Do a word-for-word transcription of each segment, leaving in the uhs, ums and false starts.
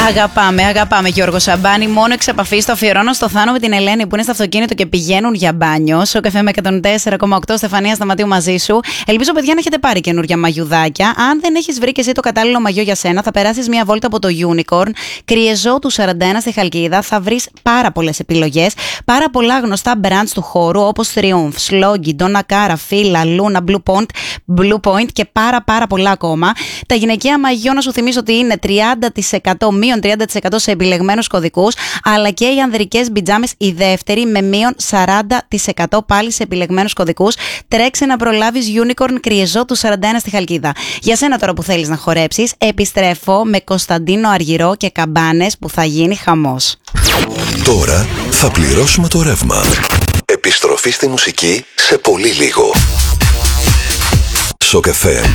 Αγαπάμε, αγαπάμε Γιώργο Σαμπάνη. Μόνο εξ επαφής το αφιερώνω στο Θάνο με την Ελένη που είναι στο αυτοκίνητο και πηγαίνουν για μπάνιο. Στο καφέ με εκατόν τέσσερα κόμμα οκτώ, Στεφανία Σταματίου μαζί σου. Ελπίζω, παιδιά, να έχετε πάρει καινούργια μαγιουδάκια. Αν δεν έχεις βρει και εσύ το κατάλληλο μαγιό για σένα, θα περάσεις μια βόλτα από το Unicorn, Κριεζό του σαράντα ένα στη Χαλκίδα. Θα βρεις πάρα πολλές επιλογές, πάρα πολλά γνωστά brands του χώρου όπως Triumph, Sloggy, Donna Cara, Fila, Luna, Blue Point, Blue Point και πάρα πάρα πολλά ακόμα. Τα γυναικεία μαγιό, να σου θυμίσω ότι είναι τριάντα τοις εκατό, μείον τριάντα τοις εκατό σε επιλεγμένους κωδικούς, αλλά και οι ανδρικές πιτζάμες η δεύτερη με μείον σαράντα τοις εκατό πάλι σε επιλεγμένους κωδικούς. Τρέξε να προλάβεις Unicorn Κριεζό του σαράντα ένα στη Χαλκίδα. Για σένα τώρα που θέλεις να χορέψεις, επιστρέφω με Κωνσταντίνο Αργυρό και καμπάνες που θα γίνει χαμός. Τώρα θα πληρώσουμε το ρεύμα. Επιστροφή στη μουσική σε πολύ λίγο. Σοκ εφ εμ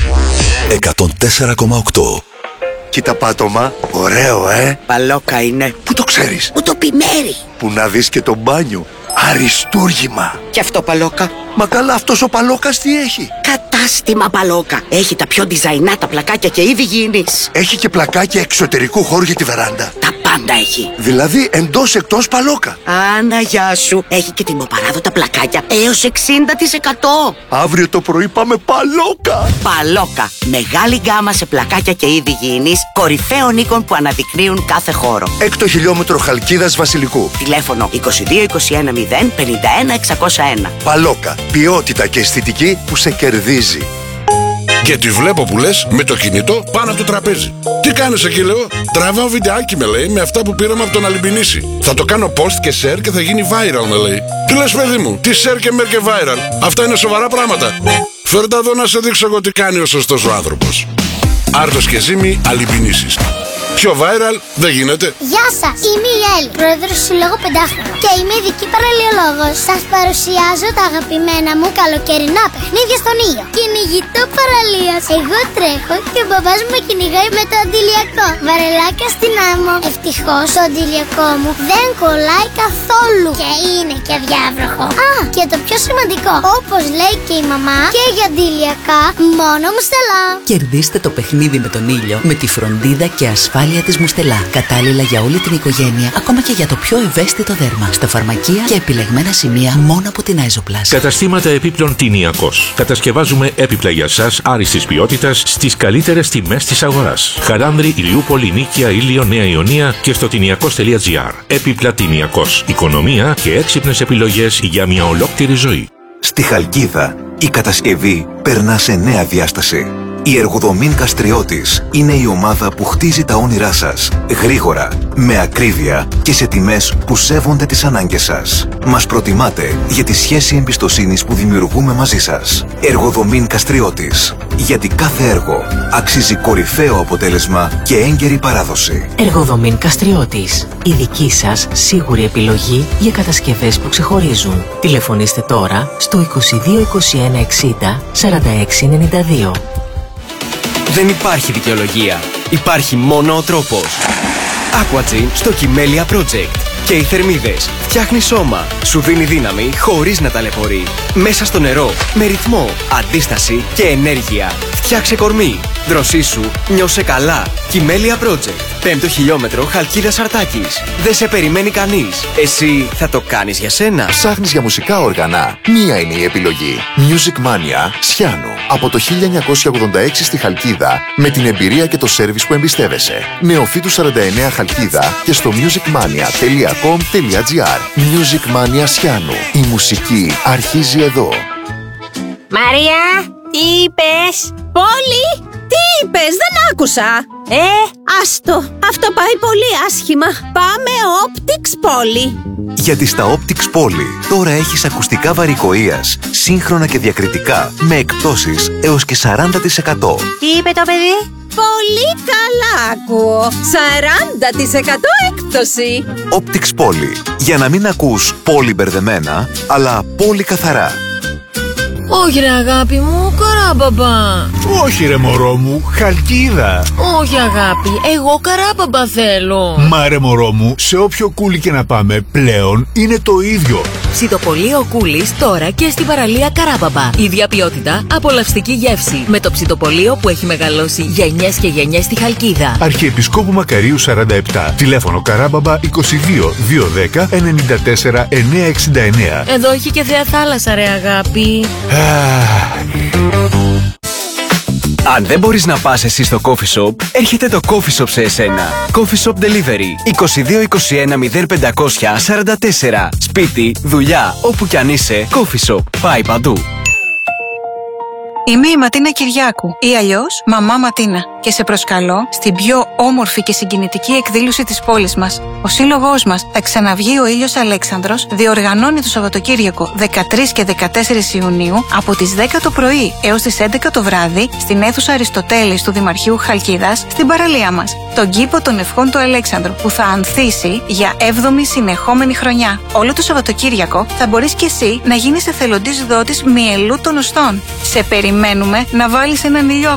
εκατόν τέσσερα κόμμα οκτώ. Κοίτα πάτωμα, ωραίο ε. Παλόκα είναι. Πού το ξέρεις? Που το πιμέρι. Που να δεις και το μπάνιο. Αριστούργημα. Και αυτό Παλόκα. Μα καλά, αυτός ο Παλόκας τι έχει? Κατάστημα Παλόκα. Έχει τα πιο διζαϊνάτα πλακάκια και είδη γήινης. Έχει και πλακάκια εξωτερικού χώρου για τη βεράντα. Τα πάντα έχει. Δηλαδή εντός εκτός Παλόκα. Άνα, γεια σου. Έχει και τιμοπαράδοτα πλακάκια έως εξήντα τοις εκατό. Αύριο το πρωί πάμε Παλόκα. Παλόκα. Μεγάλη γκάμα σε πλακάκια και είδη γήινης. Κορυφαίων οίκων που αναδεικνύουν κάθε χώρο. Έκτο χιλιόμετρο Χαλκίδας Βασιλικού. Τηλέφωνο είκοσι δύο είκοσι ένα μηδέν πενήντα ένα εξακόσια ένα. Παλόκα. Ποιότητα και αισθητική που σε κερδίζει. Και τη βλέπω που λες με το κινητό πάνω από το τραπέζι. Τι κάνεις εκεί, λέω? Τραβάω βιντεάκι, με λέει, με αυτά που πήραμε από τον Αλυμπινίση. Θα το κάνω post και share και θα γίνει viral, με λέει. Τι λες, παιδί μου? Τι share και mer και viral? Αυτά είναι σοβαρά πράγματα. Φέρτα εδώ να σε δείξω εγώ τι κάνει ο σωστός ο άνθρωπος. Άρτος και Ζήμη, Αλυμπινίσης. Πιο viral δεν γίνεται. Γεια σας, είμαι η Έλλη, πρόεδρος του Συλλόγου Πεντάχρονο και είμαι ειδική παραλιολόγος. Σας παρουσιάζω τα αγαπημένα μου καλοκαιρινά παιχνίδια στον ήλιο. Κυνηγητό παραλίας. Εγώ τρέχω και ο μπαμπάς μου με κυνηγάει με το αντιλιακό. Βαρελάκια στην άμμο. Ευτυχώς το αντιλιακό μου δεν κολλάει καθόλου και είναι και διάβροχο. Α, και το πιο σημαντικό, όπως λέει και η μαμά, και για αντιλιακά μόνο Μουστελά. Κερδίστε το παιχνίδι με τον ήλιο με τη φροντίδα και ασφάλεια της Μουστελά. Κατάλληλα για όλη την οικογένεια, ακόμα και για το πιο ευαίσθητο δέρμα. Στα φαρμακεία και επιλεγμένα σημεία μόνο από την Άιζοπλας. Καταστήματα έπιπλων Τινιακός. Κατασκευάζουμε έπιπλα για σας άριστης ποιότητας στις καλύτερες τιμές της αγοράς. Χαράνδρη, Ηλιούπολη, Νίκαια, Ήλιο, Νέα Ιωνία και στο τινιακός τελεία τζι άρ. Έπιπλα Τινιακός. Οικονομία και έξυπνες επιλογές για μια ολόκληρη ζωή. Στη Χαλκίδα, η κατασκευή περνά σε νέα διάσταση. Η Εργοδομήν Καστριώτης είναι η ομάδα που χτίζει τα όνειρά σας γρήγορα, με ακρίβεια και σε τιμές που σέβονται τις ανάγκες σας. Μας προτιμάτε για τη σχέση εμπιστοσύνης που δημιουργούμε μαζί σας. Εργοδομήν Καστριώτης. Γιατί κάθε έργο αξίζει κορυφαίο αποτέλεσμα και έγκαιρη παράδοση. Εργοδομήν Καστριώτης. Η δική σας σίγουρη επιλογή για κατασκευές που ξεχωρίζουν. Τηλεφωνήστε τώρα στο είκοσι δύο είκοσι ένα εξήντα σαράντα έξι ενενήντα δύο. Δεν υπάρχει δικαιολογία. Υπάρχει μόνο ο τρόπος. Aquagym στο Kimelia Project. Και οι θερμίδες. Φτιάχνει σώμα. Σου δίνει δύναμη χωρίς να ταλαιπωρεί. Μέσα στο νερό. Με ρυθμό, αντίσταση και ενέργεια. Φτιάξε κορμί. Δροσίσου. Νιώσε καλά. Kimelia Project. Πέμπτο χιλιόμετρο Χαλκίδας Αρτάκης. Δεν σε περιμένει κανείς. Εσύ θα το κάνεις για σένα. Ψάχνεις για μουσικά όργανα? Μία είναι η επιλογή. Music Mania Σιάνου. Από το χίλια εννιακόσια ογδόντα έξι στη Χαλκίδα, με την εμπειρία και το σέρβις που εμπιστεύεσαι. Νεοφύτου σαράντα εννέα Χαλκίδα και στο musicmania τελεία com τελεία τζι άρ. Music Mania Σιάνου. Η μουσική αρχίζει εδώ. Μαρία, τι είπες? Πόλη, τι είπες? Δεν άκουσα. Ε, άστο, αυτό πάει πολύ άσχημα. Πάμε Optics Πόλη. Γιατί στα Optics Πόλη τώρα έχεις ακουστικά βαρικοείας, σύγχρονα και διακριτικά, με εκπτώσεις έως και σαράντα τοις εκατό. Τι είπε το παιδί? Πολύ καλά ακούω. σαράντα τοις εκατό έκπτωση. Optics Πόλη. Για να μην ακούς πολύ μπερδεμένα, αλλά πολύ καθαρά. Όχι ρε αγάπη μου, Καράμπαμπα. Όχι ρε μωρό μου, Χαλκίδα. Όχι αγάπη, εγώ Καράμπαμπα θέλω. Μα ρε μωρό μου, σε όποιο κούλι και να πάμε πλέον είναι το ίδιο. Ψητοπολείο Κούλης τώρα και στην παραλία Καράμπαμπα. Ίδια ποιότητα, απολαυστική γεύση. Με το ψητοπολείο που έχει μεγαλώσει γενιές και γενιές στη Χαλκίδα. Αρχιεπισκόπου Μακαρίου σαράντα επτά. Τηλέφωνο Καράμπαμπα είκοσι δύο διακόσια δέκα ενενήντα τέσσερα εννιακόσια εξήντα εννέα. Εδώ έχει και θέα θάλασσα, ρε αγάπη. Αν δεν μπορείς να πας εσύ στο coffee shop, έρχεται το coffee shop σε εσένα. Coffee shop delivery είκοσι δύο είκοσι ένα μηδέν πεντακόσια σαράντα τέσσερα. Σπίτι, δουλειά, όπου κι αν είσαι, coffee shop. Πάει παντού. Είμαι η Ματίνα Κυριάκου ή αλλιώς Μαμά Ματίνα και σε προσκαλώ στην πιο όμορφη και συγκινητική εκδήλωση της πόλης μας. Ο σύλλογός μας θα ξαναβγεί ο Ήλιος Αλέξανδρος διοργανώνει το Σαββατοκύριακο δεκατρείς και δεκατέσσερις Ιουνίου από τις δέκα το πρωί έως τις έντεκα το βράδυ στην αίθουσα Αριστοτέλης του Δημαρχείου Χαλκίδας στην παραλία μας. Τον κήπο των ευχών του Αλέξανδρου που θα ανθίσει για έβδομη συνεχόμενη χρονιά. Όλο το Σαββατοκύριακο θα μπορείς και εσύ να γίνεις εθελοντής δότης μυελού των οστών. Σε περιμένουμε να βάλεις έναν ήλιο